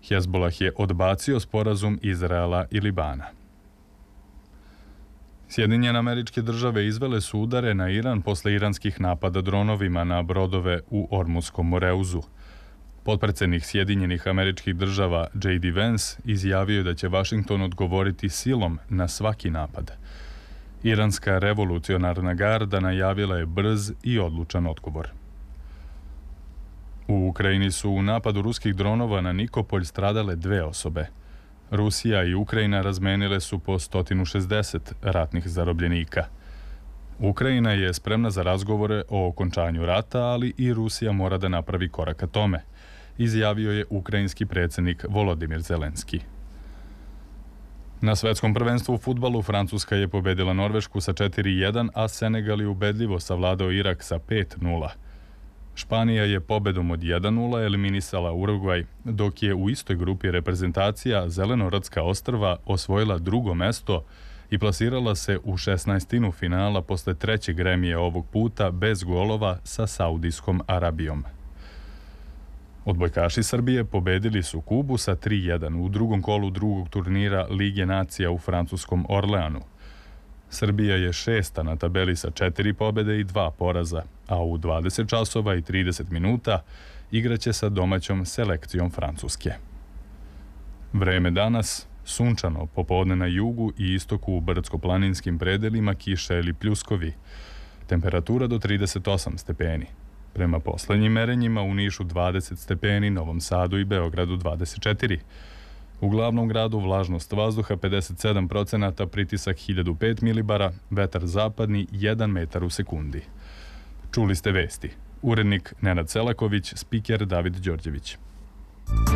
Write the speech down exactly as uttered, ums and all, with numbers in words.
Hezbollah je odbacio sporazum Izraela i Libana. Sjedinjene Američke Države izvele su udare na Iran posle iranskih napada dronovima na brodove u Ormutskom moreuzu. Potpredsednik Sjedinjenih Američkih Država J D Vance izjavio je da će Vašington odgovoriti silom na svaki napad. Iranska revolucionarna garda najavila je brz i odlučan odgovor. U Ukrajini su u napadu ruskih dronova na Nikopolj stradale dve osobe. Rusija i Ukrajina razmenile su po sto šezdeset ratnih zarobljenika. Ukrajina je spremna za razgovore o okončanju rata, ali i Rusija mora da napravi korak ka tome, izjavio je ukrajinski predsjednik Volodimir Zelenski. Na svetskom prvenstvu u fudbalu Francuska je pobedila Norvešku sa četiri jedan, a Senegal je ubedljivo savladao Irak sa pet nula. Španija je pobedom od jedan nula eliminisala Urugvaj, dok je u istoj grupi reprezentacija Zelenorodska ostrva osvojila drugo mesto i plasirala se u šesnaestinu finala posle trećeg remije ovog puta bez golova sa Saudijskom Arabijom. Odbojkaši Srbije pobedili su Kubu sa tri jedan u drugom kolu drugog turnira Lige nacija u francuskom Orleanu. Srbija je šesta na tabeli sa četiri pobede i dva poraza, a u dvadeset časova i trideset minuta igraće sa domaćom selekcijom Francuske. Vreme danas, sunčano, popodne na jugu i istoku u brdsko-planinskim predelima kiša ili pljuskovi. Temperatura do trideset osam stepeni. Prema poslednjim merenjima u Nišu dvadeset stepeni, Novom Sadu i Beogradu dvadeset četiri. U glavnom gradu vlažnost vazduha pedeset sedam procenata, pritisak hiljadu pet milibara, vetar zapadni jedan metar u sekundi. Čuli ste vesti. Urednik Nenad Selaković, spiker David Đorđević.